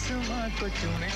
आसमां को चूमे,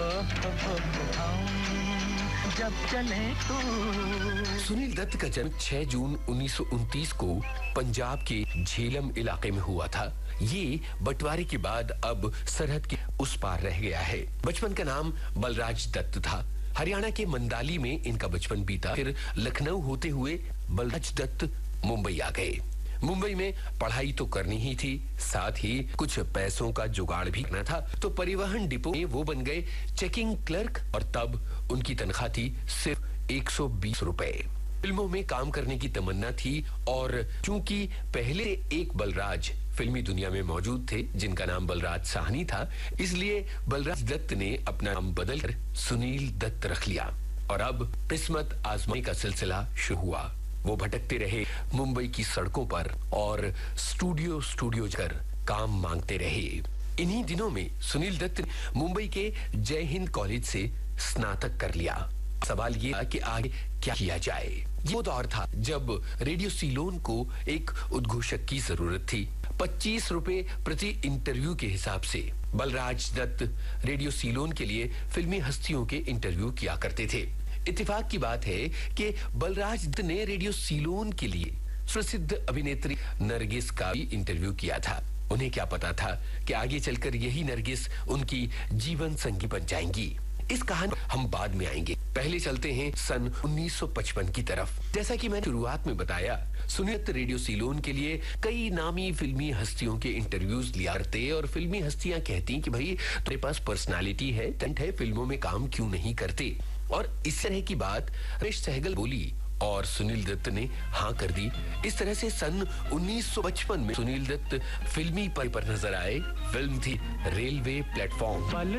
हम जब चले तो। सुनील दत्त का जन्म 6 जून 1929 को पंजाब के झेलम इलाके में हुआ था। ये बंटवारे के बाद अब सरहद के उस पार रह गया है। बचपन का नाम बलराज दत्त था। हरियाणा के मंदाली में इनका बचपन बीता। फिर लखनऊ होते हुए बलराज दत्त मुंबई आ गए। मुंबई में पढ़ाई तो करनी ही थी, साथ ही कुछ पैसों का जुगाड़ भी करना था, तो परिवहन डिपो में वो बन गए चेकिंग क्लर्क और तब उनकी तनख्वाह थी सिर्फ 120 रुपए। फिल्मों में काम करने की तमन्ना थी और चूंकि पहले एक बलराज फिल्मी दुनिया में मौजूद थे जिनका नाम बलराज साहनी था, इसलिए बलराज दत्त ने अपना नाम बदलकर सुनील दत्त रख लिया और अब किस्मत आजमाने का सिलसिला शुरू हुआ। वो भटकते रहे मुंबई की सड़कों पर और स्टूडियो जाकर काम मांगते रहे। इन्हीं दिनों में सुनील दत्त ने मुंबई के जय हिंद कॉलेज से स्नातक कर लिया। सवाल ये था कि आगे क्या किया जाए। वो दौर था जब रेडियो सीलोन को एक उद्घोषक की जरूरत थी। 25 रुपए प्रति इंटरव्यू के हिसाब से बलराज दत्त रेडियो सीलोन के लिए फिल्मी हस्तियों के इंटरव्यू किया करते थे। इत्तेफाक की बात है कि बलराज दत्त ने रेडियो सीलोन के लिए प्रसिद्ध अभिनेत्री नरगिस का भी इंटरव्यू किया था। उन्हें क्या पता था कि आगे चलकर यही नरगिस उनकी जीवन संगी बन जाएंगी। इस कहानी हम बाद में आएंगे। पहले चलते हैं सन 1955 की तरफ। जैसा कि मैंने शुरुआत में बताया, सुनील दत्त रेडियो सीलोन के लिए कई नामी फिल्मी हस्तियों के इंटरव्यूज लिया करते और फिल्मी हस्तियां कहती कि भाई तुम्हारे पास पर्सनालिटी है, टैलेंट है, फिल्मों में काम क्यों नहीं करते। और इस तरह की बात रमेश सहगल बोली और सुनील दत्त ने हाँ कर दी। इस तरह से सन 1955 में सुनील दत्त फिल्मी पर नजर आए। फिल्म थी रेलवे प्लेटफॉर्म।